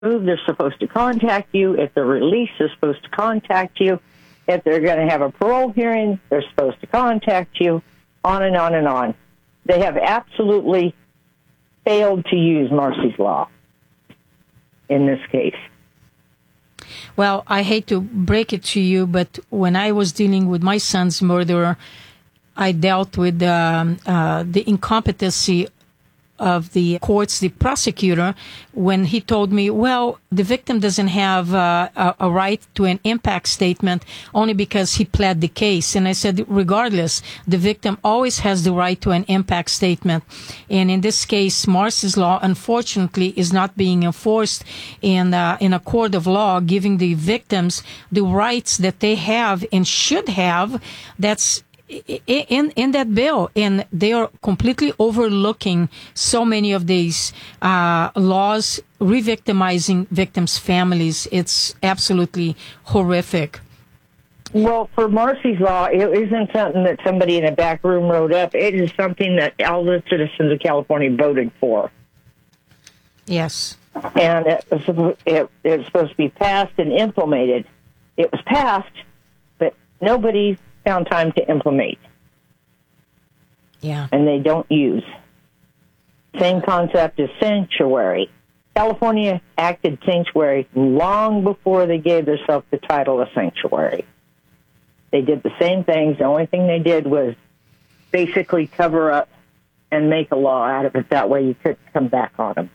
they're supposed to contact you. If they're released, they're supposed to contact you. If they're going to have a parole hearing, they're supposed to contact you, on and on and on. They have absolutely failed to use Marsy's Law in this case. Well, I hate to break it to you, but when I was dealing with my son's murderer, I dealt with the incompetency of the courts, the prosecutor, when he told me, well, the victim doesn't have a right to an impact statement only because he pled the case. And I said, regardless, the victim always has the right to an impact statement. And in this case, Marsy's Law, unfortunately, is not being enforced in a court of law, giving the victims the rights that they have and should have. That's in that bill, and they are completely overlooking so many of these laws, re-victimizing victims' families. It's absolutely horrific. Well, for Marsy's Law, it isn't something that somebody in a back room wrote up. It is something that all the citizens of California voted for. Yes. And it was supposed to be passed and implemented. It was passed, but nobody found time to implement. Yeah. And they don't use. Same concept as sanctuary. California acted sanctuary long before they gave themselves the title of sanctuary. They did the same things. The only thing they did was basically cover up and make a law out of it. That way you couldn't come back on them.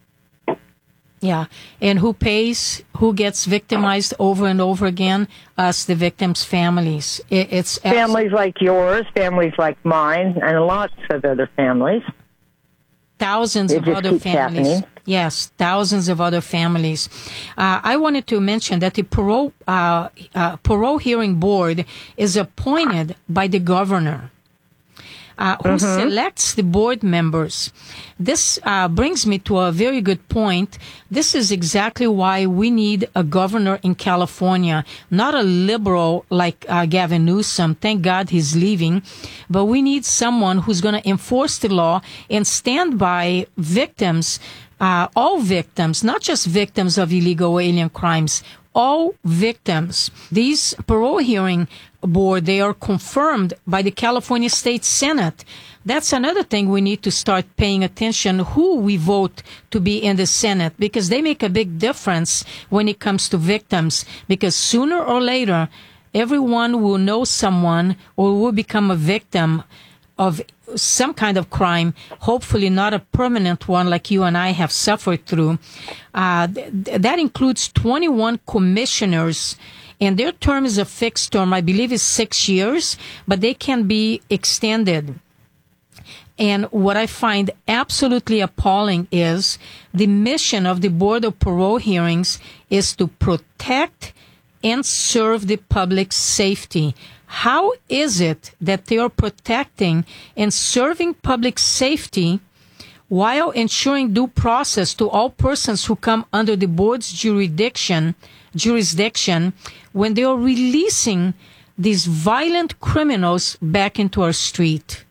Yeah. And who pays? Who gets victimized over and over again? Us, the victims' families. It's families like yours, families like mine, and lots of other families. Thousands of other families. Happening. Yes, thousands of other families. I wanted to mention that the parole hearing board is appointed by the governor, who selects the board members. This brings me to a very good point. This is exactly why we need a governor in California, not a liberal like Gavin Newsom. Thank God he's leaving. But we need someone who's going to enforce the law and stand by victims, all victims, not just victims of illegal alien crimes, all victims. These parole hearing board, they are confirmed by the California State Senate. That's another thing we need to start paying attention who we vote to be in the Senate, because they make a big difference when it comes to victims, because sooner or later everyone will know someone or will become a victim of some kind of crime, hopefully not a permanent one like you and I have suffered through. That includes 21 commissioners, and their term is a fixed term. I believe it's 6 years, but they can be extended. And what I find absolutely appalling is the mission of the Board of Parole Hearings is to protect and serve the public's safety. How is it that they are protecting and serving public safety while ensuring due process to all persons who come under the board's jurisdiction when they are releasing these violent criminals back into our street?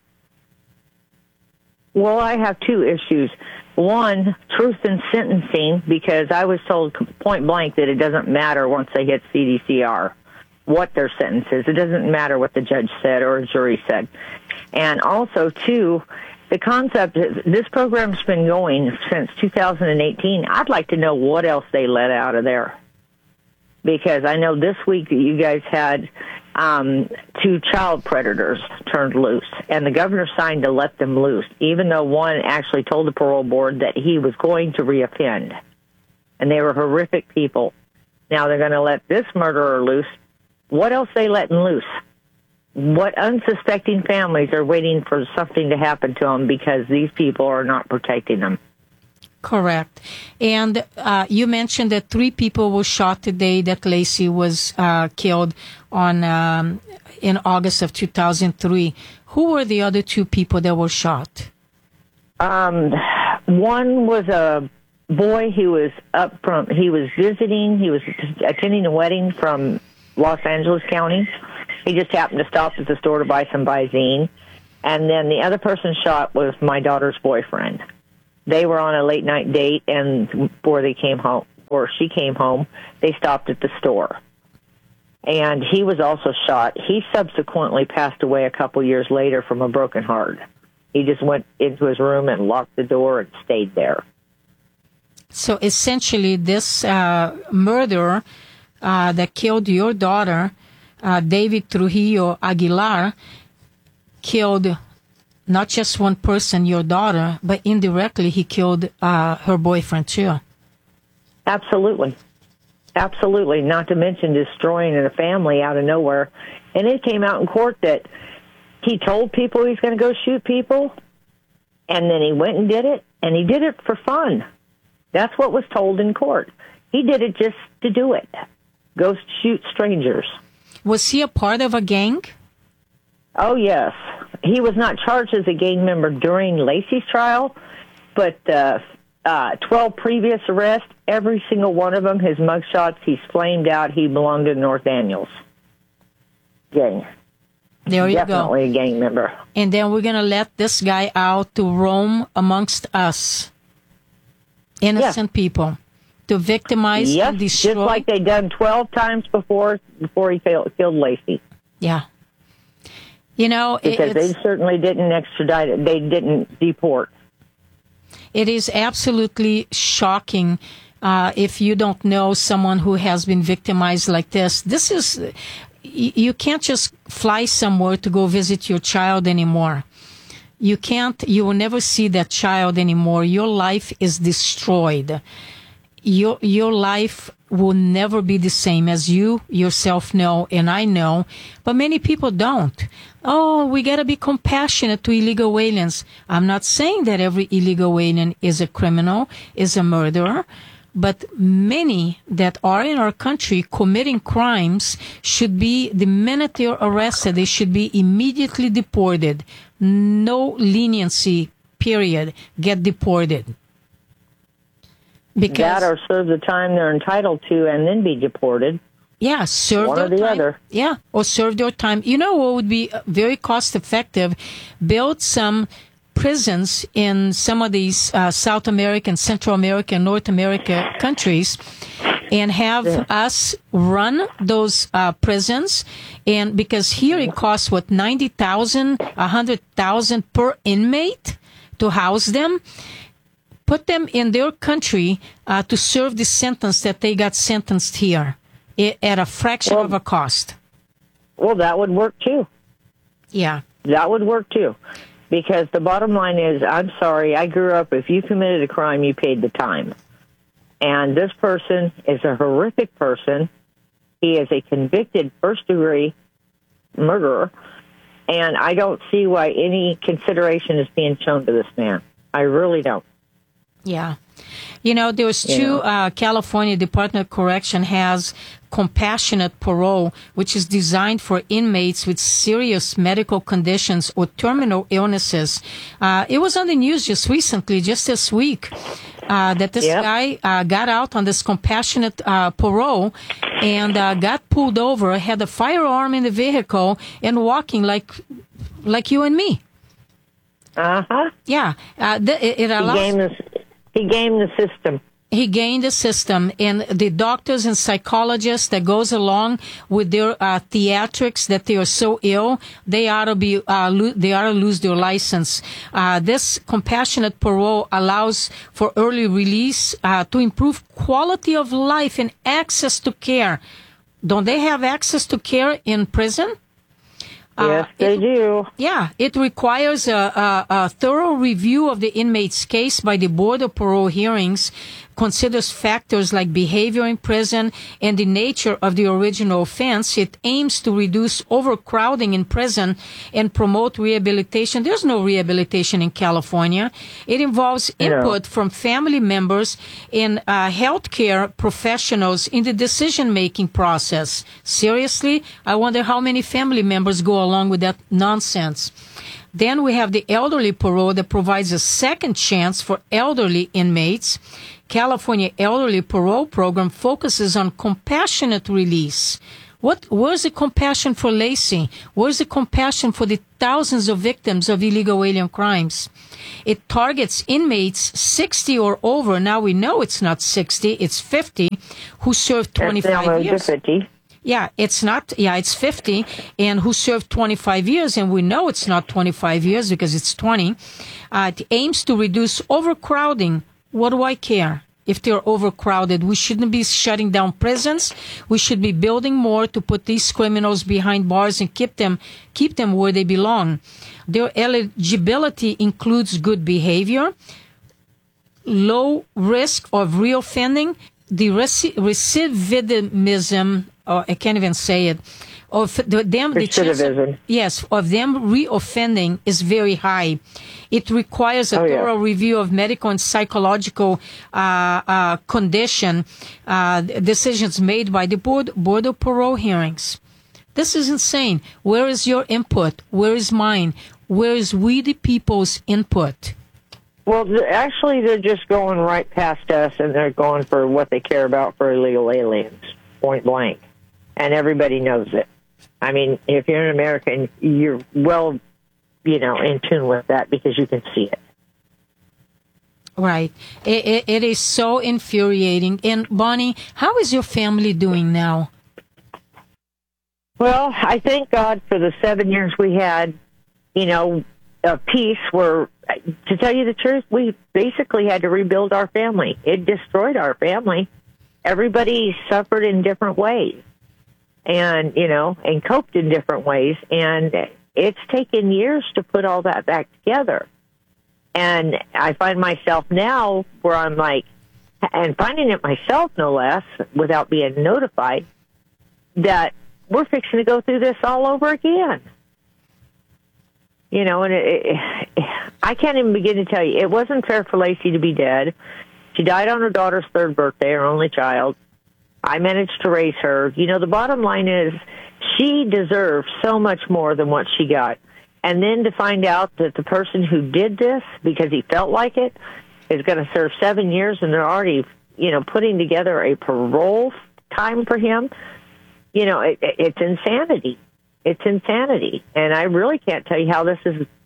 Well, I have two issues. One, truth in sentencing, because I was told point blank that it doesn't matter once they hit CDCR what their sentence is. It doesn't matter what the judge said or a jury said. And also, two, the concept is this program's been going since 2018. I'd like to know what else they let out of there. Because I know this week that you guys had 2 child predators turned loose, and the governor signed to let them loose, even though one actually told the parole board that he was going to reoffend. And they were horrific people. Now they're going to let this murderer loose. What else they letting loose? What unsuspecting families are waiting for something to happen to them because these people are not protecting them? Correct. And you mentioned that 3 people were shot today, that Laci was killed on in August of 2003. Who were the other 2 people that were shot? One was a boy who was he was visiting, he was attending a wedding from Los Angeles County. He just happened to stop at the store to buy some Visine. And then the other person shot was my daughter's boyfriend. They were on a late-night date and before they came home before she came home, they stopped at the store. And he was also shot. He subsequently passed away a couple years later from a broken heart. He just went into his room and locked the door and stayed there. So essentially, this murderer that killed your daughter, David Trujillo Aguilar, killed not just one person, your daughter, but indirectly he killed her boyfriend too. Absolutely. Absolutely. Not to mention destroying a family out of nowhere. And it came out in court that he told people he's going to go shoot people, and then he went and did it, and he did it for fun. That's what was told in court. He did it just to do it. Go shoot strangers. Was he a part of a gang? Oh, yes. He was not charged as a gang member during Lacey's trial, but 12 previous arrests, every single one of them, his mugshots, he's flamed out. He belonged to North Daniels gang. There you Definitely go. a gang member. And then we're going to let this guy out to roam amongst us, innocent people, to victimize yes, and destroy. just like they done 12 times before he killed Lacey. Yeah. You know, because they certainly didn't extradite it. They didn't deport. It is absolutely shocking if you don't know someone who has been victimized like this. This is, you can't just fly somewhere to go visit your child anymore. You can't, you will never see that child anymore. Your life is destroyed. Your life will never be the same, as you yourself know and I know, but many people don't. Oh, we got to be compassionate to illegal aliens. I'm not saying that every illegal alien is a criminal, is a murderer, but many that are in our country committing crimes should be, the minute they're arrested, they should be immediately deported. No leniency, period. Get deported. Because, that or serve the time they're entitled to and then be deported. Yeah, serve one their or the time. other. Yeah, or serve their time. You know what would be very cost effective? Build some prisons in some of these South American, Central American, North America countries, and have us run those prisons. And because here it costs what, $90,000, $100,000 per inmate to house them. Put them in their country to serve the sentence that they got sentenced here at a fraction of a cost. Well, that would work too. Yeah. That would work too. Because the bottom line is, I'm sorry, I grew up, if you committed a crime, you paid the time. And this person is a horrific person. He is a convicted first-degree murderer. And I don't see why any consideration is being shown to this man. I really don't. Yeah. You know, there's two, California Department of Correction has compassionate parole, which is designed for inmates with serious medical conditions or terminal illnesses. It was on the news just recently, just this week, that this guy got out on this compassionate parole and got pulled over, had a firearm in the vehicle, and walking like you and me. Uh-huh. Yeah. It allows... He gamed the system. He gained the system, and the doctors and psychologists that goes along with their theatrics that they are so ill, they ought to be they ought to lose their license. This compassionate parole allows for early release to improve quality of life and access to care. Don't they have access to care in prison? Yes, they do. Yeah, it requires a thorough review of the inmate's case by the Board of Parole Hearings, considers factors like behavior in prison and the nature of the original offense. It aims to reduce overcrowding in prison and promote rehabilitation. There's no rehabilitation in California. It involves input from family members and healthcare professionals in the decision-making process. Seriously, I wonder how many family members go along with that nonsense. Then we have the elderly parole that provides a second chance for elderly inmates. California Elderly Parole Program focuses on compassionate release. Where's the compassion for Laci? Where's the compassion for the thousands of victims of illegal alien crimes? It targets inmates 60 or over. Now we know it's not 60, it's 50, who served 25 years. 50. Yeah, it's not. Yeah, it's 50, and who served 25 years, and we know it's not 25 years because it's 20. It aims to reduce overcrowding. What do I care if they're overcrowded? We shouldn't be shutting down prisons. We should be building more to put these criminals behind bars and keep them where they belong. Their eligibility includes good behavior, low risk of reoffending, the recidivism. I can't even say it. Of them, the chance of them reoffending is very high. It requires a thorough review of medical and psychological condition, decisions made by the board of parole hearings. This is insane. Where is your input? Where is mine? Where is we the people's input? Well, actually, they're just going right past us, and they're going for what they care about for illegal aliens, point blank. And everybody knows it. I mean, if you're an American, you're well, in tune with that because you can see it. Right. It is so infuriating. And Bonnie, how is your family doing now? Well, I thank God for the 7 years we had, of peace where, to tell you the truth, we basically had to rebuild our family. It destroyed our family. Everybody suffered in different ways. And, and coped in different ways. And it's taken years to put all that back together. And I find myself now where I'm like, and finding it myself, no less, without being notified, that we're fixing to go through this all over again. And I can't even begin to tell you. It wasn't fair for Laci to be dead. She died on her daughter's 3rd birthday, her only child. I managed to raise her. The bottom line is she deserved so much more than what she got. And then to find out that the person who did this, because he felt like it, is going to serve 7 years, and they're already, putting together a parole time for him, it's insanity. It's insanity. And I really can't tell you how this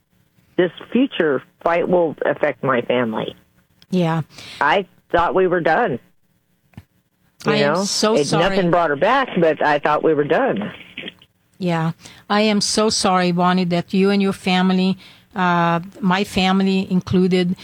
future fight will affect my family. Yeah. I thought we were done. I am so sorry. Nothing brought her back, but I thought we were done. Yeah. I am so sorry, Bonnie, that you and your family, my family included,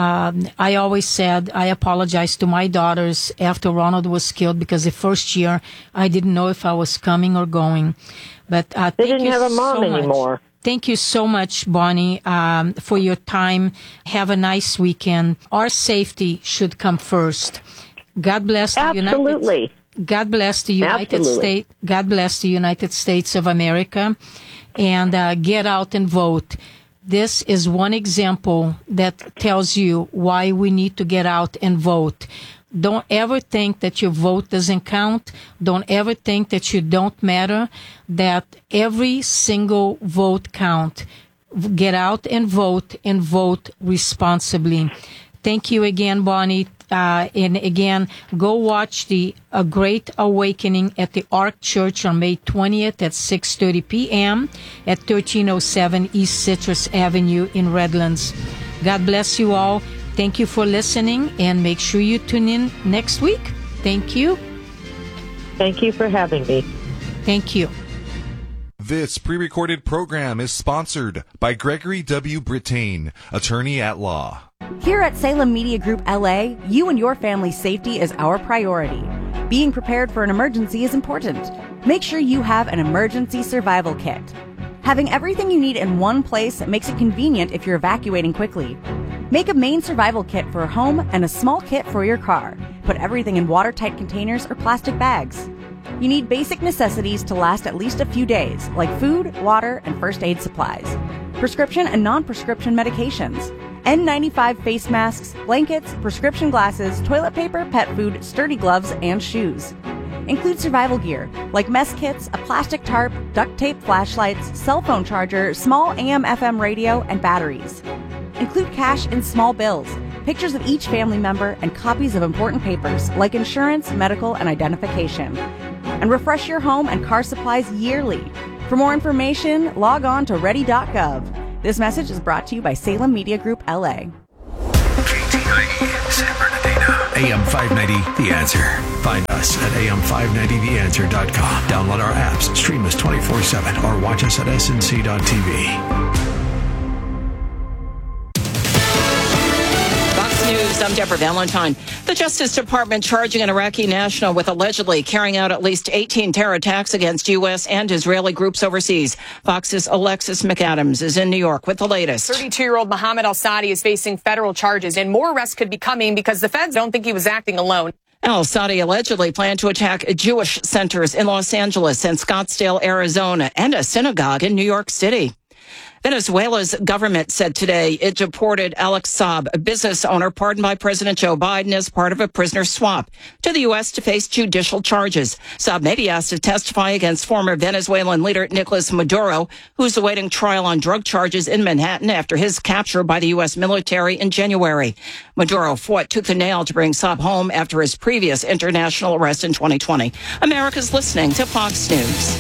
I always said I apologized to my daughters after Ronald was killed because the first year I didn't know if I was coming or going. But they didn't have a mom anymore. Thank you so much, Bonnie, for your time. Have a nice weekend. Our safety should come first. God bless the Absolutely. God bless the United States. God bless the United States of America, and get out and vote. This is one example that tells you why we need to get out and vote. Don't ever think that your vote doesn't count. Don't ever think that you don't matter. That every single vote counts. Get out and vote responsibly. Thank you again, Bonnie. And again, go watch the A Great Awakening at the Ark Church on May 20th at 6:30 p.m. at 1307 East Citrus Avenue in Redlands. God bless you all. Thank you for listening, and make sure you tune in next week. Thank you. Thank you for having me. Thank you. This pre-recorded program is sponsored by Gregory W. Brittain, attorney at law. Here at Salem Media Group LA, you and your family's safety is our priority. Being prepared for an emergency is important. Make sure you have an emergency survival kit. Having everything you need in one place makes it convenient if you're evacuating quickly. Make a main survival kit for a home and a small kit for your car. Put everything in watertight containers or plastic bags. You need basic necessities to last at least a few days, like food, water, and first aid supplies. Prescription and non-prescription medications. N95 face masks, blankets, prescription glasses, toilet paper, pet food, sturdy gloves, and shoes. Include survival gear, like mess kits, a plastic tarp, duct tape flashlights, cell phone charger, small AM/FM radio, and batteries. Include cash and small bills, pictures of each family member, and copies of important papers like insurance, medical, and identification. and refresh your home and car supplies yearly. For more information, log on to ready.gov. This message is brought to you by Salem Media Group, LA. KTIE, San Bernardino. AM 590, The Answer. Find us at am590theanswer.com. Download our apps, stream us 24/7, or watch us at snc.tv. News. I'm Deborah Valentine. The Justice Department charging an Iraqi national with allegedly carrying out at least 18 terror attacks against U.S. and Israeli groups overseas. Fox's Alexis McAdams is in New York with the latest. 32-year-old Mohammed al-Sadi is facing federal charges, and more arrests could be coming because the feds don't think he was acting alone. Al-Sadi allegedly planned to attack Jewish centers in Los Angeles and Scottsdale, Arizona, and a synagogue in New York City. Venezuela's government said today it deported Alex Saab, a business owner pardoned by President Joe Biden as part of a prisoner swap, to the U.S. to face judicial charges. Saab may be asked to testify against former Venezuelan leader Nicolas Maduro, who's awaiting trial on drug charges in Manhattan after his capture by the U.S. military in January. Maduro fought tooth and nail to bring Saab home after his previous international arrest in 2020. America's listening to Fox News.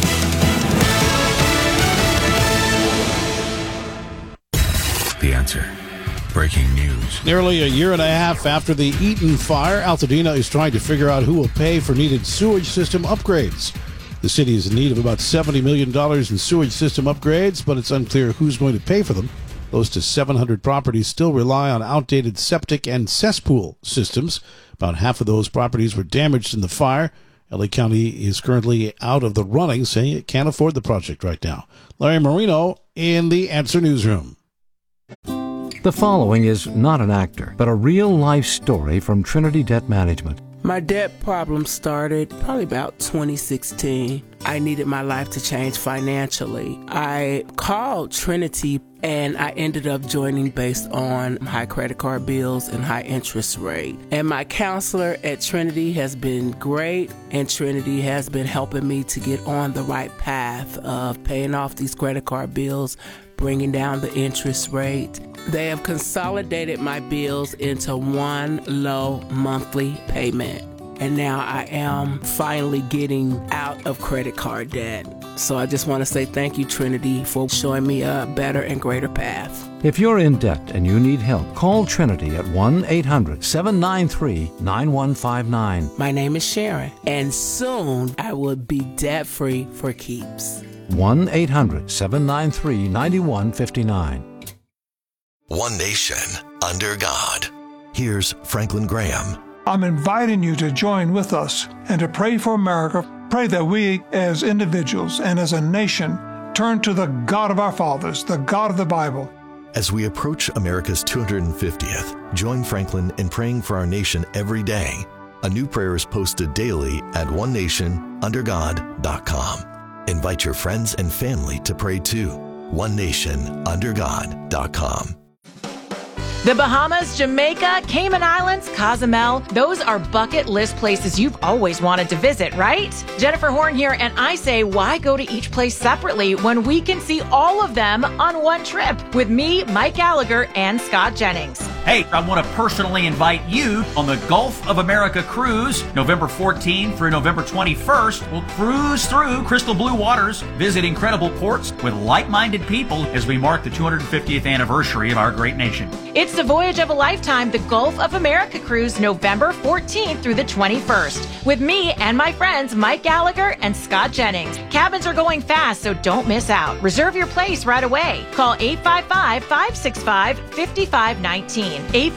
The Answer. Breaking news. Nearly a year and a half after the Eaton fire, Altadena is trying to figure out who will pay for needed sewage system upgrades. The city is in need of about $70 million in sewage system upgrades, but it's unclear who's going to pay for them. Close to 700 properties still rely on outdated septic and cesspool systems. About half of those properties were damaged in the fire. LA County is currently out of the running, saying it can't afford the project right now. Larry Marino in the Answer Newsroom. The following is not an actor, but a real-life story from Trinity Debt Management. My debt problem started probably about 2016. I needed my life to change financially. I called Trinity and I ended up joining based on high credit card bills and high interest rate. And my counselor at Trinity has been great, and Trinity has been helping me to get on the right path of paying off these credit card bills, bringing down the interest rate. They have consolidated my bills into one low monthly payment. And now I am finally getting out of credit card debt. So I just want to say thank you, Trinity, for showing me a better and greater path. If you're in debt and you need help, call Trinity at 1-800-793-9159. My name is Sharon, and soon I will be debt-free for keeps. 1-800-793-9159. One nation under God. Here's Franklin Graham. I'm inviting you to join with us and to pray for America. Pray that we as individuals and as a nation turn to the God of our fathers, the God of the Bible. As we approach America's 250th, join Franklin in praying for our nation every day. A new prayer is posted daily at onenationundergod.com. Invite your friends and family to pray too. onenationundergod.com. The Bahamas, Jamaica, Cayman Islands, Cozumel, those are bucket list places you've always wanted to visit, right? Jennifer Horn here, and I say, why go to each place separately when we can see all of them on one trip with me, Mike Gallagher, and Scott Jennings? Hey, I want to personally invite you on the Gulf of America cruise, November 14th through November 21st. We'll cruise through crystal blue waters, visit incredible ports with like-minded people as we mark the 250th anniversary of our great nation. It's the voyage of a lifetime, the Gulf of America cruise, November 14th through the 21st, with me and my friends Mike Gallagher and Scott Jennings. Cabins are going fast, so don't miss out. Reserve your place right away. Call 855-565-5519,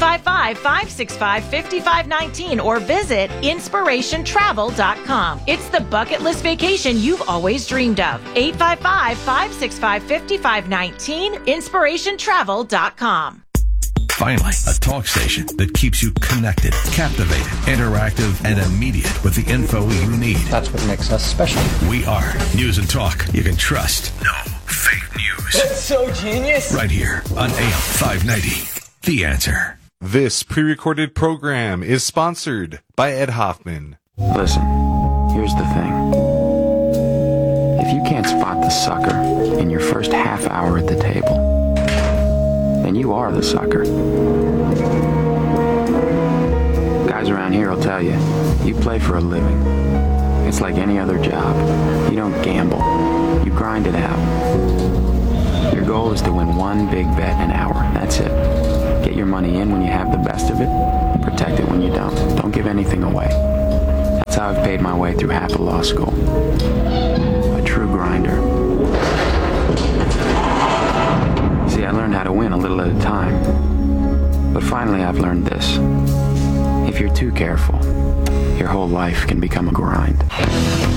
855-565-5519, or visit inspirationtravel.com. It's the bucket list vacation you've always dreamed of. 855-565-5519, inspirationtravel.com. Finally, a talk station that keeps you connected, captivated, interactive, and immediate with the info you need. That's what makes us special. We are News and Talk you can trust. No fake news. That's so genius. Right here on AM 590. The Answer. This pre-recorded program is sponsored by Ed Hoffman. Listen, here's the thing. If you can't spot the sucker in your first half hour at the table, then you are the sucker. Guys around here will tell you, you play for a living. It's like any other job. You don't gamble. You grind it out. Your goal is to win one big bet an hour. That's it. Get your money in when you have the best of it. Protect it when you don't. Don't give anything away. That's how I've paid my way through half of law school. A true grinder. See, I learned how to win a little at a time. But finally, I've learned this. If you're too careful, your whole life can become a grind.